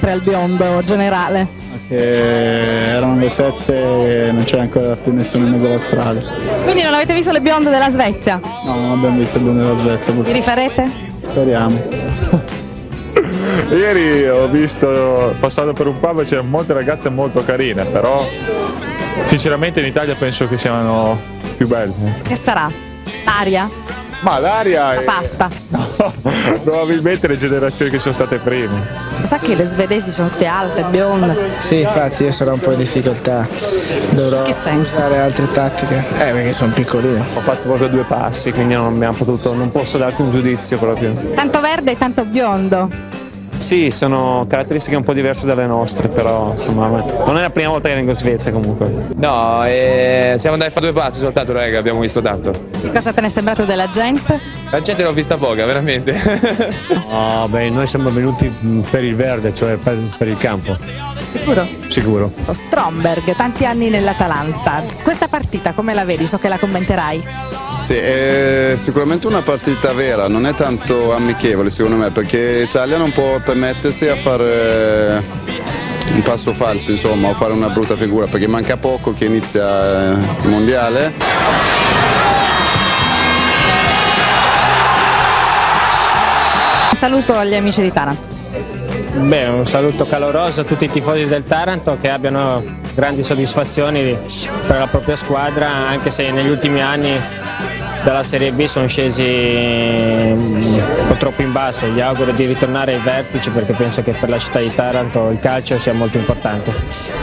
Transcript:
al biondo generale? Che erano le 7 e non c'era ancora più nessuno in mezzo alla strada. Quindi non avete visto le bionde della Svezia? No, non abbiamo visto il biondo della Svezia. Vi rifarete? Speriamo. Ieri ho visto, passando per un pub, c'erano molte ragazze molto carine, però sinceramente in Italia penso che siano più belle. Che sarà? L'aria? Ma l'aria La è... pasta? No, probabilmente le generazioni che sono state prime. Sa che le svedesi sono tutte alte, bionde? Sì, infatti io sarò un po' in difficoltà, dovrò Che senso? usare altre tattiche. Perché sono piccolino. Ho fatto proprio 2 passi, quindi non posso darti un giudizio proprio. Tanto verde e tanto biondo. Sì, sono caratteristiche un po' diverse dalle nostre, però insomma non è la prima volta che vengo in Svezia comunque. No, siamo andati a fare 2 passi soltanto, raga, abbiamo visto tanto. Che cosa te ne è sembrato della gente? La gente l'ho vista poca, veramente. Oh, beh, noi siamo venuti per il verde, cioè per il campo. Sicuro? Sicuro. Stromberg, tanti anni nell'Atalanta. Questa partita come la vedi? So che la commenterai. Sì, è sicuramente una partita vera, non è tanto amichevole secondo me, perché l'Italia non può permettersi a fare un passo falso, insomma, o fare una brutta figura, perché manca poco che inizia il mondiale. Saluto agli amici di Taranto. Beh, un saluto caloroso a tutti i tifosi del Taranto che abbiano grandi soddisfazioni per la propria squadra, anche se negli ultimi anni dalla Serie B sono scesi un po' troppo in basso. Gli auguro di ritornare ai vertici perché penso che per la città di Taranto il calcio sia molto importante.